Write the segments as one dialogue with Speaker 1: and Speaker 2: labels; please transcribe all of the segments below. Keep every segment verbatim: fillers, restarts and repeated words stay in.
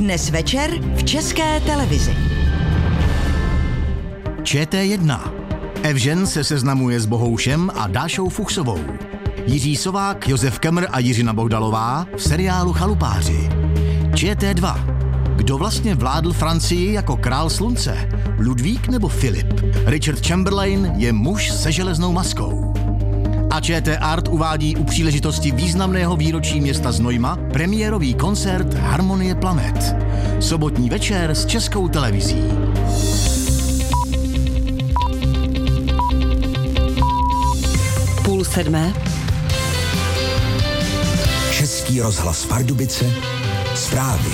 Speaker 1: Dnes večer v České televizi.
Speaker 2: Č T jedna. Evžen se seznamuje s Bohoušem a Dášou Fuchsovou. Jiří Sovák, Josef Kemr a Jiřina Bohdalová v seriálu Chalupáři. Č T dva. Kdo vlastně vládl Francii jako král slunce? Ludvík nebo Filip? Richard Chamberlain je muž se železnou maskou. A Č T Art uvádí u příležitosti významného výročí města Znojma premiérový koncert Harmonie planet. Sobotní večer s Českou televizí.
Speaker 3: Půl sedmé.
Speaker 4: Český rozhlas Pardubice. Zprávy.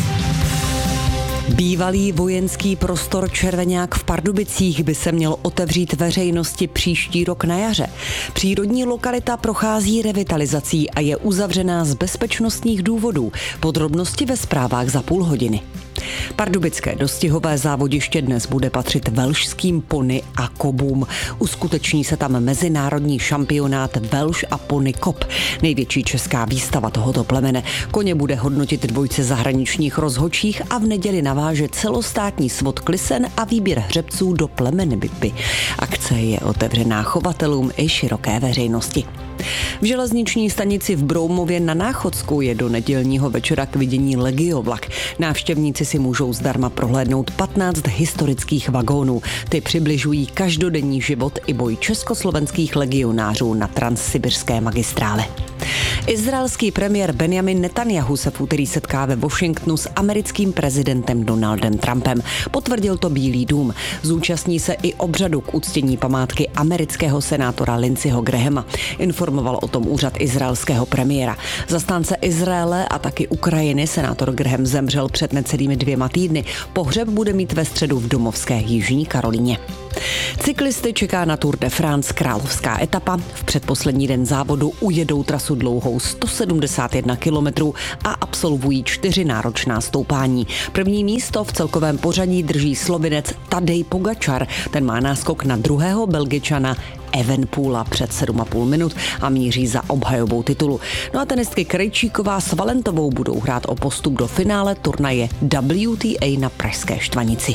Speaker 3: Bývalý vojenský prostor Červeňák v Pardubicích by se měl otevřít veřejnosti příští rok na jaře. Přírodní lokalita prochází revitalizací a je uzavřená z bezpečnostních důvodů. Podrobnosti ve zprávách za půl hodiny. Pardubické dostihové závodiště dnes bude patřit velšským pony a kobům. Uskuteční se tam mezinárodní šampionát Velš a Pony Kop, největší česká výstava tohoto plemene. Koně bude hodnotit dvojce zahraničních rozhodčích a v neděli naváže celostátní svod klisen a výběr hřebců do plemene bitby. Akce je otevřená chovatelům i široké veřejnosti. V železniční stanici v Broumově na Náchodsku je do nedělního večera k vidění legiovlak. Návštěvníci si můžou zdarma prohlédnout patnáct historických vagónů. Ty přibližují každodenní život i boj československých legionářů na transsibiřské magistrále. Izraelský premiér Benjamin Netanjahu se v úterý setká ve Washingtonu s americkým prezidentem Donaldem Trumpem. Potvrdil to Bílý dům. Zúčastní se i obřadu k uctění památky amerického senátora Lindseyho Grahama. Informoval o tom úřad izraelského premiéra. Zastánce Izraele a taky Ukrajiny senátor Graham zemřel před necelými dvěma týdny. Pohřeb bude mít ve středu v domovské Jižní Karolíně. Cyklisty čeká na Tour de France královská etapa. V předposlední den závodu ujedou trasu dlouhou sto sedmdesát jedna kilometrů a absolvují čtyři náročná stoupání. První místo v celkovém pořadí drží Slovinec Tadej Pogačar. Ten má náskok na druhého Belgičana Evenepoela před sedm a půl minut a míří za obhajobou titulu. No a tenistky Krejčíková s Valentovou budou hrát o postup do finále turnaje W T A na Pražské Štvanici.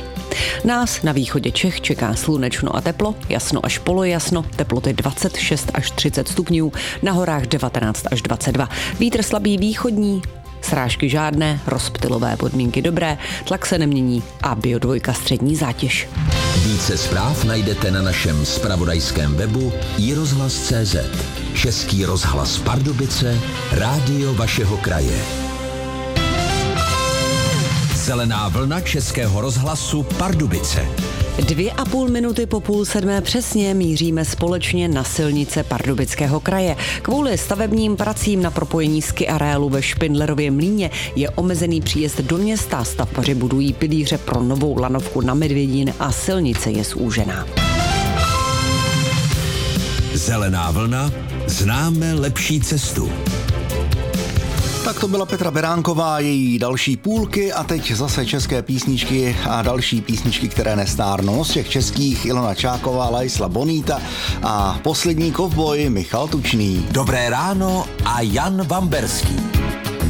Speaker 3: Nás na východě Čech čeká slunečno a teplo, jasno až polojasno, teploty dvacet šest až třicet stupňů, na horách devatenáct až dvacet dva. Vítr slabý východní, srážky žádné, rozptylové podmínky dobré, tlak se nemění a Bio dvojka střední zátěž.
Speaker 4: Více zpráv najdete na našem zpravodajském webu i rozhlas tečka cé zet. Český rozhlas Pardubice, rádio vašeho kraje. Zelená vlna Českého rozhlasu Pardubice.
Speaker 3: Dvě a půl minuty po půl sedmé přesně míříme společně na silnice Pardubického kraje. Kvůli stavebním pracím na propojení ski areálu ve Špindlerově mlýně je omezený příjezd do města. Stavbaři budují pilíře pro novou lanovku na Medvědín a silnice je zúžená.
Speaker 4: Zelená vlna, známe lepší cestu.
Speaker 5: Tak to byla Petra Beránková, její další půlky a teď zase české písničky a další písničky, které nestárnou. Z těch českých Ilona Čáková, Laisla Bonita a poslední kovboj Michal Tučný.
Speaker 4: Dobré ráno a Jan Vamberský.